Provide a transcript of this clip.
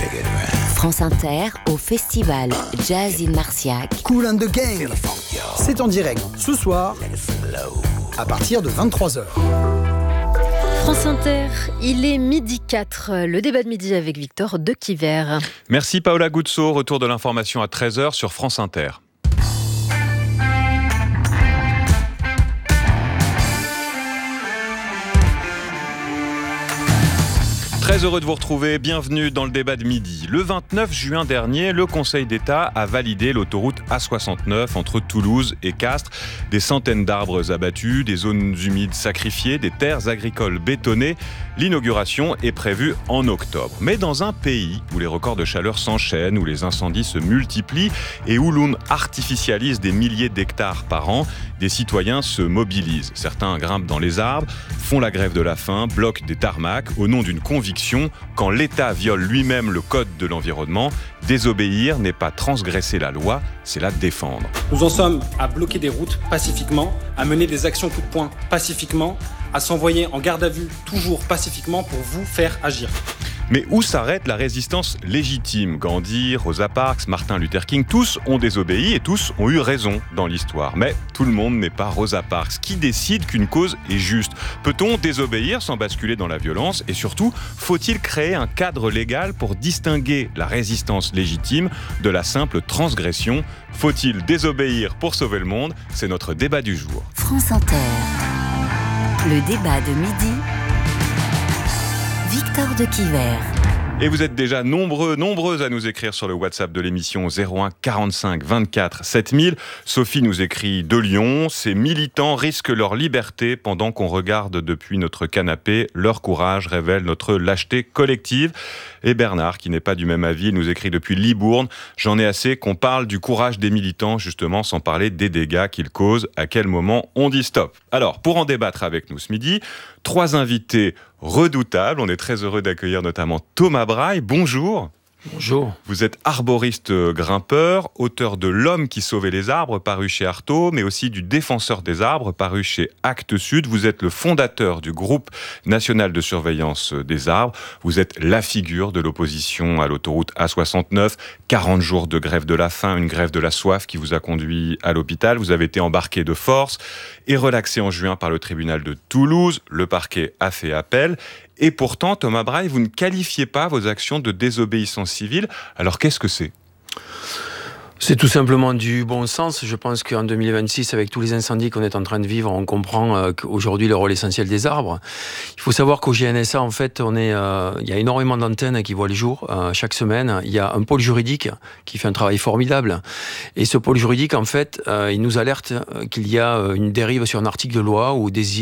France Inter au festival Jazz in Marciac. Kool and the Gang. C'est en direct ce soir à partir de 23h. France Inter, il est 12h04, le débat de midi avec Victor Dequiver. Merci Paola Guzzo, retour de l'information à 13h sur France Inter. Très heureux de vous retrouver, bienvenue dans le débat de midi. Le 29 juin dernier, le Conseil d'État a validé l'autoroute A69 entre Toulouse et Castres. Des centaines d'arbres abattus, des zones humides sacrifiées, des terres agricoles bétonnées. L'inauguration est prévue en octobre. Mais dans un pays où les records de chaleur s'enchaînent, où les incendies se multiplient et où l'on artificialise des milliers d'hectares par an, des citoyens se mobilisent. Certains grimpent dans les arbres, font la grève de la faim, bloquent des tarmacs au nom d'une conviction: quand l'État viole lui-même le code de l'environnement, désobéir n'est pas transgresser la loi, c'est la défendre. Nous en sommes à bloquer des routes pacifiquement, à mener des actions coup de poing pacifiquement, à s'envoyer en garde à vue toujours pacifiquement pour vous faire agir. Mais où s'arrête la résistance légitime ? Gandhi, Rosa Parks, Martin Luther King, tous ont désobéi et tous ont eu raison dans l'histoire. Mais tout le monde n'est pas Rosa Parks. Qui décide qu'une cause est juste ? Peut-on désobéir sans basculer dans la violence ? Et surtout, faut-il créer un cadre légal pour distinguer la résistance légitime de la simple transgression ? Faut-il désobéir pour sauver le monde ? C'est notre débat du jour. France Inter, le débat de midi. Victor Dequiver. Et vous êtes déjà nombreuses à nous écrire sur le WhatsApp de l'émission 01 45 24 7000. Sophie nous écrit de Lyon. Ces militants risquent leur liberté pendant qu'on regarde depuis notre canapé. Leur courage révèle notre lâcheté collective. Et Bernard, qui n'est pas du même avis, nous écrit depuis Libourne. J'en ai assez qu'on parle du courage des militants, justement, sans parler des dégâts qu'ils causent. À quel moment on dit stop ? Alors, pour en débattre avec nous ce midi, 3 invités redoutables. On est très heureux d'accueillir notamment Thomas Braille. Bonjour. Bonjour. Vous êtes arboriste grimpeur, auteur de L'homme qui sauvait les arbres, paru chez Artaud, mais aussi du Défenseur des arbres, paru chez Actes Sud. Vous êtes le fondateur du groupe national de surveillance des arbres. Vous êtes la figure de l'opposition à l'autoroute A69. 40 jours de grève de la faim, une grève de la soif qui vous a conduit à l'hôpital. Vous avez été embarqué de force et relaxé en juin par le tribunal de Toulouse. Le parquet a fait appel. Et pourtant, Thomas Braille, vous ne qualifiez pas vos actions de désobéissance civile. Alors qu'est-ce que c'est ? C'est tout simplement du bon sens. Je pense qu'en 2026, avec tous les incendies qu'on est en train de vivre, on comprend qu'aujourd'hui le rôle essentiel des arbres. Il faut savoir qu'au GNSA, en fait, il y a énormément d'antennes qui voient le jour chaque semaine. Il y a un pôle juridique qui fait un travail formidable. Et ce pôle juridique, en fait, il nous alerte qu'il y a une dérive sur un article de loi ou des